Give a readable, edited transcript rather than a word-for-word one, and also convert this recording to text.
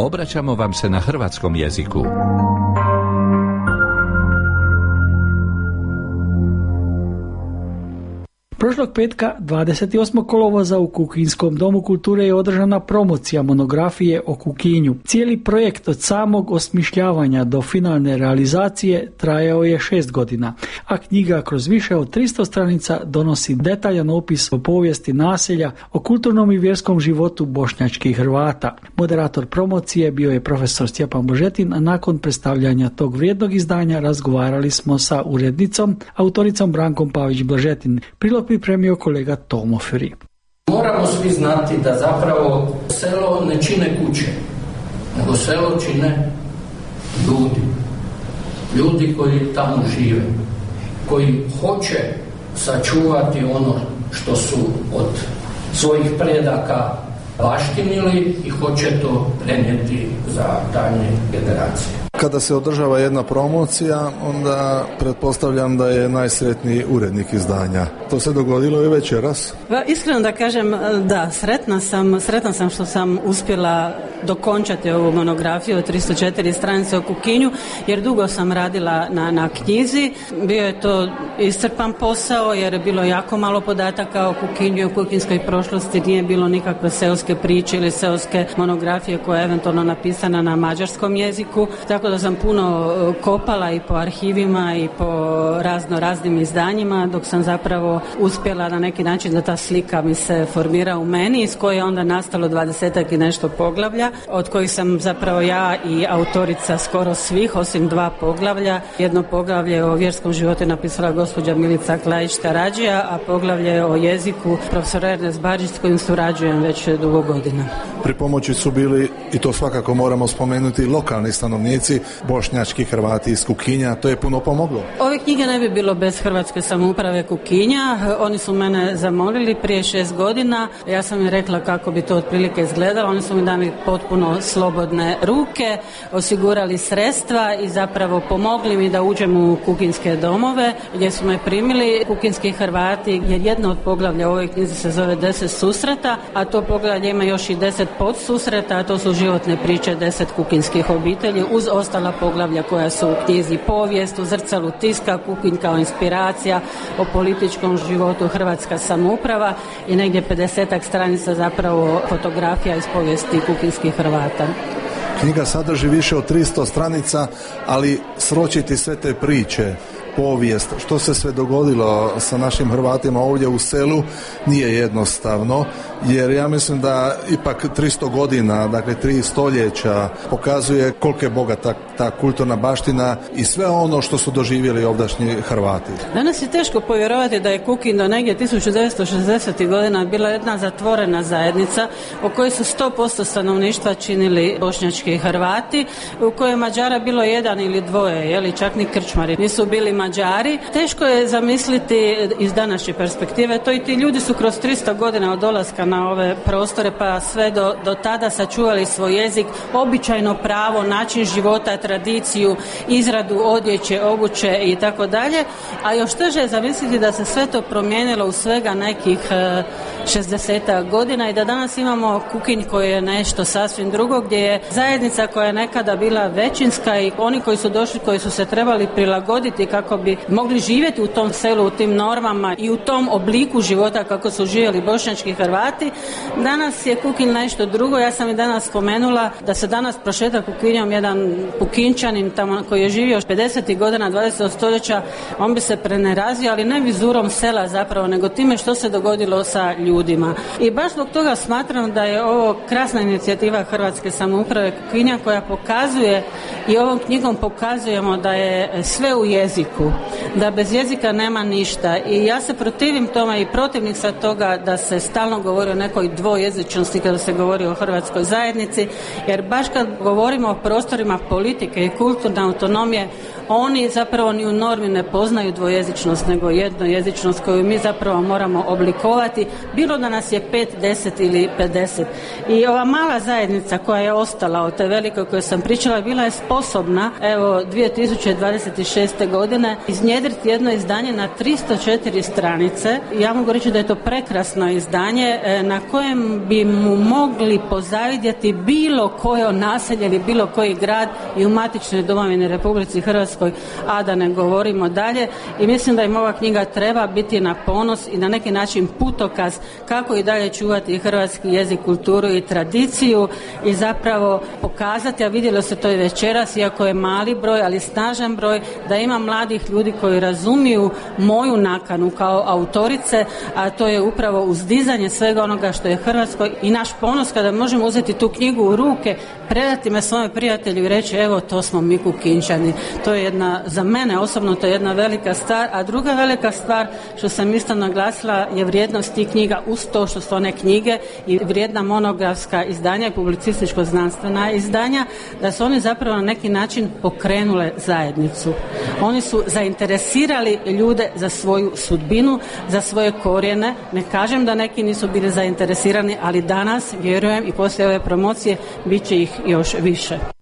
Obraćamo vam se na hrvatskom jeziku. Prošlog petka, 28. kolovoza u Kukinskom domu kulture je održana promocija monografije o Kukinju. Cijeli projekt od samog osmišljavanja do finalne realizacije trajao je 6 godina, a knjiga kroz više od 300 stranica donosi detaljan opis o povijesti naselja, o kulturnom i vjerskom životu bošnjačkih Hrvata. Moderator promocije bio je profesor Stjepan Božetin, a nakon predstavljanja tog vrijednog izdanja razgovarali smo sa urednicom, autoricom Brankom Pavić-Blažetin. Prilog pripremio kolega Tomo Feri. Moramo svi znati da zapravo selo ne čine kuće, nego selo čine ljudi. Ljudi koji tamo žive, koji hoće sačuvati ono što su od svojih predaka baštinili i hoće to prenijeti za daljnje generacije. Kada se održava jedna promocija, onda pretpostavljam da je najsretniji urednik izdanja. To se dogodilo i večeras? Iskreno da kažem, da, sretna sam što sam uspjela dokončati ovu monografiju od 304 stranice o Kukinju, jer dugo sam radila na knjizi. Bio je to iscrpan posao, jer je bilo jako malo podataka o Kukinju i o kukinskoj prošlosti, nije bilo nikakve seoske priče ili seoske monografije koja je eventualno napisana na mađarskom jeziku, tako da sam puno kopala i po arhivima i po raznim izdanjima, dok sam zapravo uspjela na neki način da ta slika mi se formira u meni, iz koje je onda nastalo 20 i nešto poglavlja, od kojih sam zapravo ja i autorica skoro svih, osim 2 poglavlja. Jedno poglavlje o vjerskom životu je napisala gospođa Milica Klajić-Tarađija, a poglavlje o jeziku profesor Ernest Badžić, s kojim surađujem već dugo godina. Pri pomoći su bili, i to svakako moramo spomenuti, lokalni stanovnici, bošnjački Hrvati iz Kukinja. To je puno pomoglo. Ove knjige ne bi bilo bez Hrvatske samouprave Kukinja. Oni su mene zamolili prije 6 godina. Ja sam im rekla kako bi to otprilike izgledalo. Oni su mi dali potpuno slobodne ruke, osigurali sredstva i zapravo pomogli mi da uđem u kukinske domove gdje su me primili kukinski Hrvati, jer jedno od poglavlja u ovoj knjizi se zove 10 susreta, a to poglavlje ima još i 10 podsusreta, a to su životne priče 10 kukinskih obitelji uz ostala poglavlja koja su u knjizi: povijest, u zrcalu tiska, Kukinj kao inspiracija, o političkom životu, hrvatska samouprava i negdje 50 stranica zapravo fotografija iz povijesti kukinskih Hrvata. Knjiga sadrži više od 300 stranica, ali sročiti sve te priče, povijest, što se sve dogodilo sa našim Hrvatima ovdje u selu nije jednostavno, jer ja mislim da ipak 300 godina, dakle 3 stoljeća pokazuje koliko je bogata ta kulturna baština i sve ono što su doživjeli ovdašnji Hrvati. Danas je teško povjerovati da je Kukin do negdje 1960. godina bila jedna zatvorena zajednica u kojoj su 100% stanovništva činili bošnjački Hrvati, u kojoj je Mađara bilo 1 ili 2, čak ni krčmari nisu bili Mađari. Teško je zamisliti iz današnje perspektive, to i ti ljudi su kroz 300 godina od dolaska na ove prostore pa sve do tada sačuvali svoj jezik, običajno pravo, način života, tradiciju, izradu odjeće, obuće i tako dalje, a još teže je zamisliti da se sve to promijenilo u svega nekih 60 godina i da danas imamo Kukinj koji je nešto sasvim drugo, gdje je zajednica koja je nekada bila većinska i oni koji su došli, koji su se trebali prilagoditi kako bi mogli živjeti u tom selu, u tim normama i u tom obliku života kako su živjeli bošnjački Hrvati. Danas je Kukinj nešto drugo. Ja sam i danas spomenula da se danas prošeta Kukinjom jedan Kukinčanin tamo koji je živio 50. godina 20. stoljeća, on bi se prenerazio, ali ne vizurom sela zapravo, nego time što se dogodilo sa ljudima. I baš zbog toga smatram da je ovo krasna inicijativa Hrvatske samouprave Kukinja koja pokazuje, i ovom knjigom pokazujemo da je sve u jeziku, da bez jezika nema ništa. I ja se protivim tome i protivnik sa toga da se stalno govori o nekoj dvojezičnosti kada se govori o hrvatskoj zajednici, jer baš kad govorimo o prostorima politike i kulturne autonomije, oni zapravo ni u normi ne poznaju dvojezičnost, nego jednojezičnost koju mi zapravo moramo oblikovati, bilo da nas je 5, 10 ili 50. I ova mala zajednica koja je ostala od te velike o kojoj sam pričala, bila je sposobna, evo, 2026. godine iznjedriti jedno izdanje na 304 stranice. Ja mogu reći da je to prekrasno izdanje. na kojem bi mu mogli pozavidjeti bilo koje naselje ili bilo koji grad i u matičnoj domovini Republici Hrvatskoj, a da ne govorimo dalje. I mislim da im ova knjiga treba biti na ponos i na neki način putokaz kako i dalje čuvati hrvatski jezik, kulturu i tradiciju i zapravo pokazati, a vidjelo se to i večeras, iako je mali broj, ali snažan broj, da ima mladih ljudi koji razumiju moju nakanu kao autorice, a to je upravo uzdizanje svega onoga što je hrvatsko i naš ponos kada možemo uzeti tu knjigu u ruke, predati me svome prijatelju i reći evo to smo mi Kukinčani. To je jedna, za mene osobno to je jedna velika stvar, a druga velika stvar što sam isto naglasila je vrijednost tih knjiga uz to što su one knjige i vrijedna monografska izdanja i publicističko-znanstvena izdanja, da su oni zapravo na neki način pokrenule zajednicu. Oni su zainteresirali ljude za svoju sudbinu, za svoje korijene. Ne kažem da neki nisu bili zainteresirani, ali danas, vjerujem i poslije ove promocije, bit će ih još više.